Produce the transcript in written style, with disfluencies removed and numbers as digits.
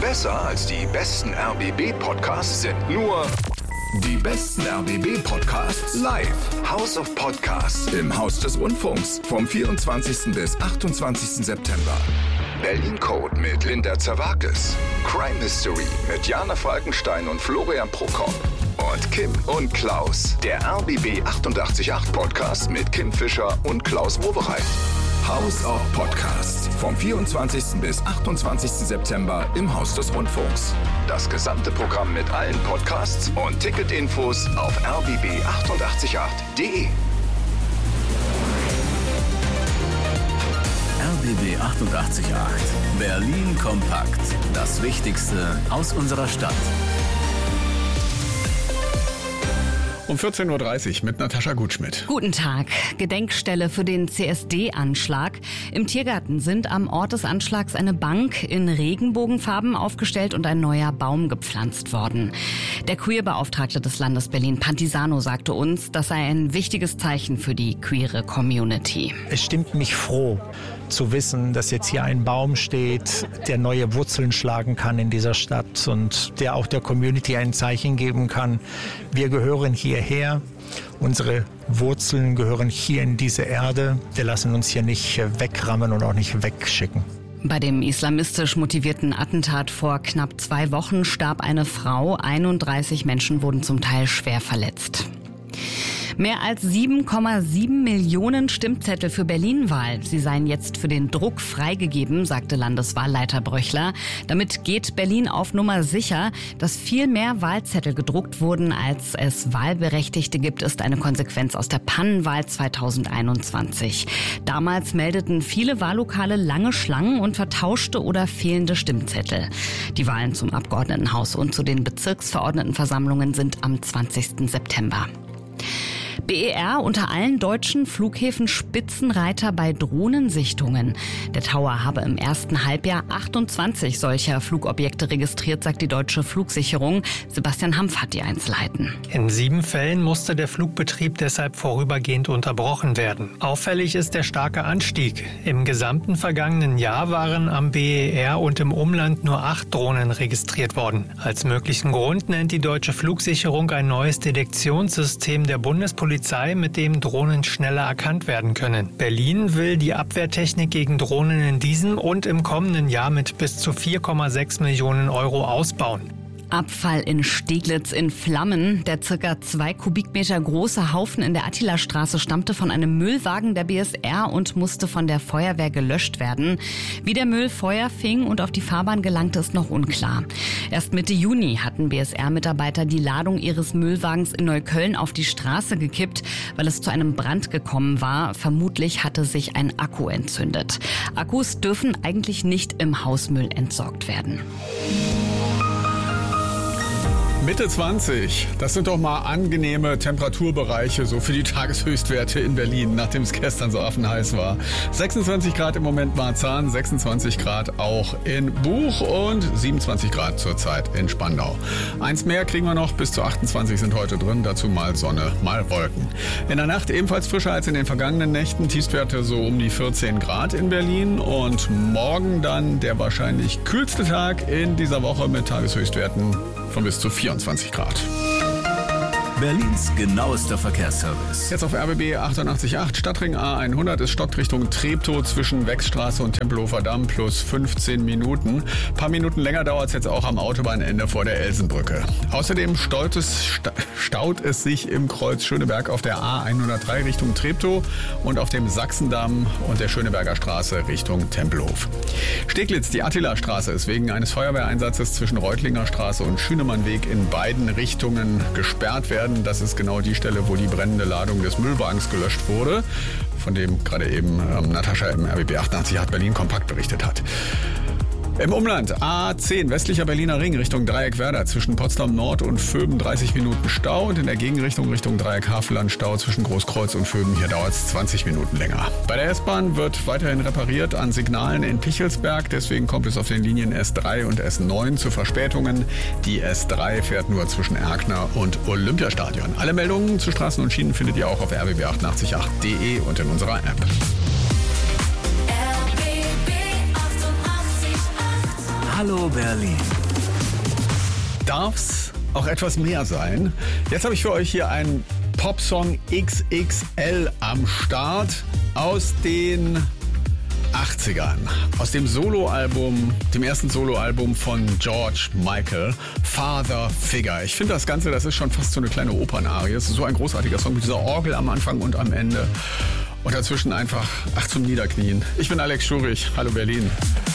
Besser als die besten RBB-Podcasts sind nur die besten RBB-Podcasts live. House of Podcasts im Haus des Rundfunks vom 24. bis 28. September. Berlin Code mit Linda Zerwakis. Crime Mystery mit Jana Falkenstein und Florian Prokop. Und Kim und Klaus. Der RBB 888 Podcast mit Kim Fischer und Klaus Wowereit. House of Podcasts vom 24. bis 28. September im Haus des Rundfunks. Das gesamte Programm mit allen Podcasts und Ticketinfos auf rbb888.de. RBB 888 Berlin kompakt. Das Wichtigste aus unserer Stadt. Um 14.30 Uhr mit Natascha Gutschmidt. Guten Tag. Gedenkstelle für den CSD-Anschlag. Im Tiergarten sind am Ort des Anschlags eine Bank in Regenbogenfarben aufgestellt und ein neuer Baum gepflanzt worden. Der Queer-Beauftragte des Landes Berlin, Pantisano, sagte uns, das sei ein wichtiges Zeichen für die queere Community. Es stimmt mich froh zu wissen, dass jetzt hier ein Baum steht, der neue Wurzeln schlagen kann in dieser Stadt und der auch der Community ein Zeichen geben kann. Wir gehören hierher, unsere Wurzeln gehören hier in diese Erde. Wir lassen uns hier nicht wegrammen und auch nicht wegschicken. Bei dem islamistisch motivierten Attentat vor knapp 2 Wochen starb eine Frau. 31 Menschen wurden zum Teil schwer verletzt. Mehr als 7,7 Millionen Stimmzettel für Berlin-Wahl. Sie seien jetzt für den Druck freigegeben, sagte Landeswahlleiter Bröchler. Damit geht Berlin auf Nummer sicher. Dass viel mehr Wahlzettel gedruckt wurden, als es Wahlberechtigte gibt, ist eine Konsequenz aus der Pannenwahl 2021. Damals meldeten viele Wahllokale lange Schlangen und vertauschte oder fehlende Stimmzettel. Die Wahlen zum Abgeordnetenhaus und zu den Bezirksverordnetenversammlungen sind am 20. September. BER unter allen deutschen Flughäfen Spitzenreiter bei Drohnensichtungen. Der Tower habe im ersten Halbjahr 28 solcher Flugobjekte registriert, sagt die Deutsche Flugsicherung. Sebastian Hampf hat die Einzelheiten. In 7 Fällen musste der Flugbetrieb deshalb vorübergehend unterbrochen werden. Auffällig ist der starke Anstieg. Im gesamten vergangenen Jahr waren am BER und im Umland nur 8 Drohnen registriert worden. Als möglichen Grund nennt die Deutsche Flugsicherung ein neues Detektionssystem der Bundespolizei, mit dem Drohnen schneller erkannt werden können. Berlin will die Abwehrtechnik gegen Drohnen in diesem und im kommenden Jahr mit bis zu 4,6 Millionen Euro ausbauen. Abfall in Steglitz in Flammen. Der ca. 2 Kubikmeter große Haufen in der Attilastraße stammte von einem Müllwagen der BSR und musste von der Feuerwehr gelöscht werden. Wie der Müll Feuer fing und auf die Fahrbahn gelangte, ist noch unklar. Erst Mitte Juni hatten BSR-Mitarbeiter die Ladung ihres Müllwagens in Neukölln auf die Straße gekippt, weil es zu einem Brand gekommen war. Vermutlich hatte sich ein Akku entzündet. Akkus dürfen eigentlich nicht im Hausmüll entsorgt werden. Mitte 20, das sind doch mal angenehme Temperaturbereiche, so für die Tageshöchstwerte in Berlin, nachdem es gestern so affenheiß war. 26 Grad im Moment Marzahn, 26 Grad auch in Buch und 27 Grad zurzeit in Spandau. Eins mehr kriegen wir noch, bis zu 28 sind heute drin, dazu mal Sonne, mal Wolken. In der Nacht ebenfalls frischer als in den vergangenen Nächten, Tiefstwerte so um die 14 Grad in Berlin und morgen dann der wahrscheinlich kühlste Tag in dieser Woche mit Tageshöchstwerten von bis zu 24 Grad. Berlins genauester Verkehrsservice. Jetzt auf RBB 888 Stadtring A100. Es stockt Richtung Treptow zwischen Wechsstraße und Tempelhofer Damm plus 15 Minuten. Ein paar Minuten länger dauert es jetzt auch am Autobahnende vor der Elsenbrücke. Außerdem staut es sich im Kreuz Schöneberg auf der A103 Richtung Treptow und auf dem Sachsendamm und der Schöneberger Straße Richtung Tempelhof. Steglitz, die Attilastraße, ist wegen eines Feuerwehreinsatzes zwischen Reutlinger Straße und Schünemannweg in beiden Richtungen gesperrt werden. Das ist genau die Stelle, wo die brennende Ladung des Müllwagens gelöscht wurde, von dem gerade eben Natascha im RBB 88 Berlin kompakt berichtet hat. Im Umland A10 westlicher Berliner Ring Richtung Dreieck-Werder zwischen Potsdam Nord und Vöben 30 Minuten Stau und in der Gegenrichtung Richtung Dreieck-Havelland Stau zwischen Großkreuz und Vöben. Hier dauert es 20 Minuten länger. Bei der S-Bahn wird weiterhin repariert an Signalen in Pichelsberg. Deswegen kommt es auf den Linien S3 und S9 zu Verspätungen. Die S3 fährt nur zwischen Erkner und Olympiastadion. Alle Meldungen zu Straßen und Schienen findet ihr auch auf rbb888.de und in unserer App. Hallo Berlin. darf's auch etwas mehr sein. Jetzt habe ich für euch hier einen Popsong XXL am Start aus den 80ern. Aus dem Soloalbum, dem ersten Soloalbum von George Michael, Father Figure. Ich finde das Ganze, das ist schon fast so eine kleine Opernarie. Es ist so ein großartiger Song mit dieser Orgel am Anfang und am Ende. Und dazwischen einfach, zum Niederknien. Ich bin Alex Schurich. Hallo Berlin.